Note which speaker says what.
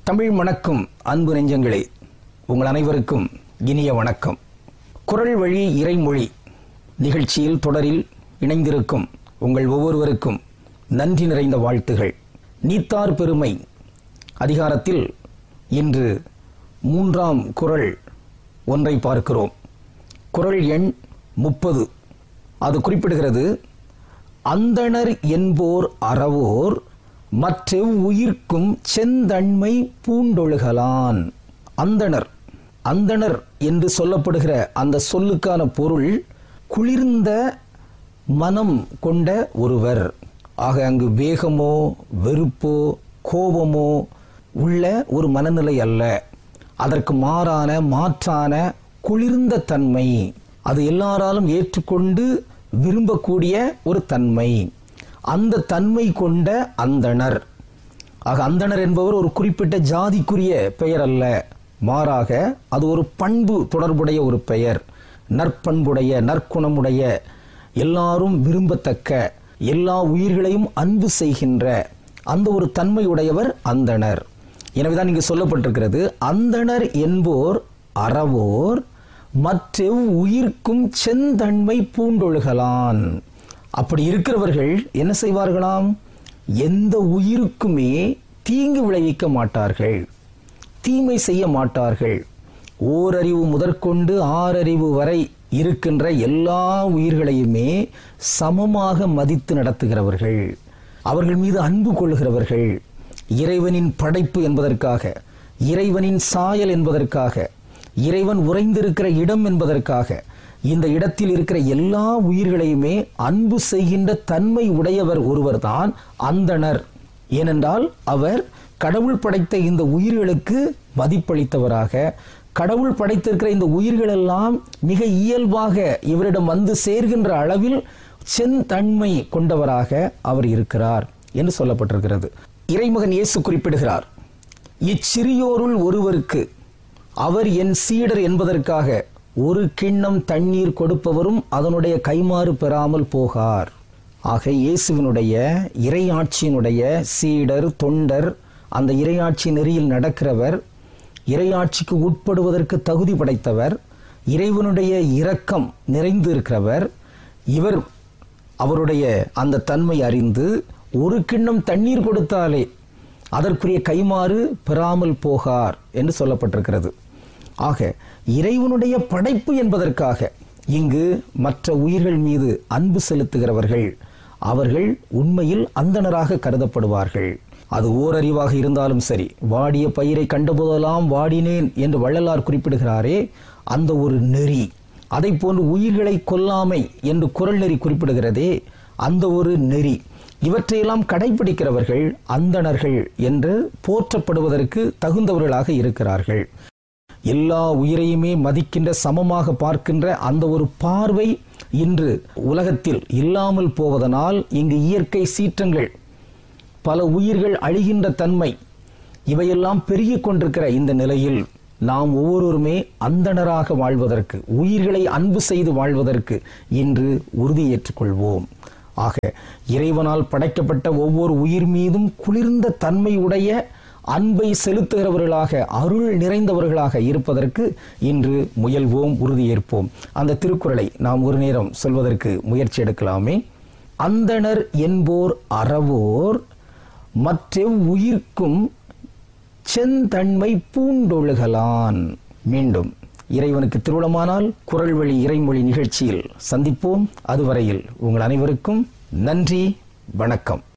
Speaker 1: தமிழ் மணக்கும் அன்பு நெஞ்சங்களே, உங்கள் அனைவருக்கும் இனிய வணக்கம். குரல் வழி இறைமொழி நிகழ்ச்சியில் தொடரில் இணைந்திருக்கும் உங்கள் ஒவ்வொருவருக்கும் நன்றி நிறைந்த வாழ்த்துகள். நீத்தார் பெருமை அதிகாரத்தில் இன்று 3ஆம் குறள் ஒன்றை பார்க்கிறோம். குறள் எண் 30. அது குறிப்பிடுகிறது, அந்தணர் என்போர் அறவோர் மற்றெவ் உயிர்க்கும் செந்தன்மை பூண்டொழுகலான். அந்தணர், அந்தணர் என்று சொல்லப்படுகிற அந்த சொல்லுக்கான பொருள் குளிர்ந்த மனம் கொண்ட ஒருவர். ஆக அங்கு வேகமோ வெறுப்போ கோபமோ உள்ள ஒரு மனநிலை அல்ல, அதற்கு மாற்றான குளிர்ந்த தன்மை, அது எல்லாராலும் ஏற்றுக்கொண்டு விரும்பக்கூடிய ஒரு தன்மை, அந்த தன்மை கொண்ட அந்தணர். ஆக அந்தணர் என்பவர் ஒரு குறிப்பிட்ட ஜாதிக்குரிய பெயர் அல்ல, மாறாக அது ஒரு பண்பு தொடர்புடைய ஒரு பெயர். நற்பண்புடைய, நற்குணமுடைய, எல்லாரும் விரும்பத்தக்க, எல்லா உயிர்களையும் அன்பு செய்கின்ற அந்த ஒரு தன்மையுடையவர் அந்தணர். எனவேதான் இங்கு சொல்லப்பட்டிருக்கிறது, அந்தணர் என்போர் அறவோர் மற்றெவ் உயிர்க்கும் செந்தன்மை பூண்டொழுகலான். அப்படி இருக்கிறவர்கள் என்ன செய்வார்களாம்? எந்த உயிருக்குமே தீங்கு விளைவிக்க மாட்டார்கள், தீமை செய்ய மாட்டார்கள். ஓரறிவு முதற்கொண்டு 6 அறிவு வரை இருக்கின்ற எல்லா உயிர்களையுமே சமமாக மதித்து நடத்துகிறவர்கள், அவர்கள் மீது அன்பு கொள்கிறவர்கள். இறைவனின் படைப்பு என்பதற்காக, இறைவனின் சாயல் என்பதற்காக, இறைவன் உறைந்திருக்கிற இடம் என்பதற்காக இந்த இடத்தில் இருக்கிற எல்லா உயிர்களையுமே அன்பு செய்கின்ற தன்மை உடையவர் ஒருவர் தான் அந்தணர். ஏனென்றால் அவர் கடவுள் படைத்த இந்த உயிர்களுக்கு மதிப்பளித்தவராக, கடவுள் படைத்திருக்கிற இந்த உயிர்கள் எல்லாம் மிக இயல்பாக இவரிடம் வந்து சேர்கின்ற அளவில் செந்தன்மை கொண்டவராக அவர் இருக்கிறார் என்று சொல்லப்பட்டிருக்கிறது. இறைமகன் இயேசு குறிப்பிடுகிறார், இச்சிறியோருள் ஒருவருக்கு அவர் என் சீடர் என்பதற்காக ஒரு கிண்ணம் தண்ணீர் கொடுப்பவரும் அதனுடைய கைமாறு பெறாமல் போகார். ஆக இயேசுவினுடைய இறையாட்சியினுடைய சீடர், தொண்டர், அந்த இறையாட்சி நெறியில் நடக்கிறவர், இறையாட்சிக்கு உட்படுவதற்கு தகுதி படைத்தவர், இறைவனுடைய இரக்கம் நிறைந்து இருக்கிறவர். இவர் அவருடைய அந்த தன்மை அறிந்து ஒரு கிண்ணம் தண்ணீர் கொடுத்தாலே அதற்குரிய கைமாறு பெறாமல் போகார் என்று சொல்லப்பட்டிருக்கிறது. ஆக இறைவனுடைய படைப்பு என்பதற்காக இங்கு மற்ற உயிர்கள் மீது அன்பு செலுத்துகிறவர்கள், அவர்கள் உண்மையில் அந்தணராக கருதப்படுவார்கள். அது ஓரறிவாக இருந்தாலும் சரி, வாடிய பயிரை கண்டபோதெல்லாம் வாடினேன் என்று வள்ளலார் குறிப்பிடுகிறாரே, அந்த ஒரு நெறி, அதை போன்று உயிர்களை கொல்லாமை என்று குறள் நெறி குறிப்பிடுகிறதே, அந்த ஒரு நெறி, இவற்றையெல்லாம் கடைபிடிக்கிறவர்கள் அந்தணர்கள் என்று போற்றப்படுவதற்கு தகுந்தவர்களாக இருக்கிறார்கள். எல்லா உயிரையுமே மதிக்கின்ற, சமமாக பார்க்கின்ற அந்த ஒரு பார்வை இன்று உலகத்தில் இல்லாமல் போவதனால் இங்கு இயற்கை சீற்றங்கள், பல உயிர்கள் அழிகின்ற தன்மை, இவையெல்லாம் பெருகிக் கொண்டிருக்கிற இந்த நிலையில் நாம் ஒவ்வொருவருமே அந்தணராக வாழ்வதற்கு, உயிர்களை அன்பு செய்து வாழ்வதற்கு இன்று உறுதியேற்றுக் கொள்வோம். ஆக இறைவனால் படைக்கப்பட்ட ஒவ்வொரு உயிர் மீதும் குளிர்ந்த தன்மையுடைய அன்பை செலுத்துகிறவர்களாக, அருள் நிறைந்தவர்களாக இருப்பதற்கு இன்று முயல்வோம், உறுதியேற்போம். அந்த திருக்குறளை நாம் ஒரு நேரம் சொல்வதற்கு முயற்சி எடுக்கலாமே. அந்தணர் என்போர் அறவோர் மற்றெவ் உயிர்க்கும் செந்தன்மை பூண்டொழுகலான். மீண்டும் இறைவனுக்கு திருவுளமானால் குரல் வழி இறைமொழி நிகழ்ச்சியில் சந்திப்போம். அதுவரையில் உங்கள் அனைவருக்கும் நன்றி, வணக்கம்.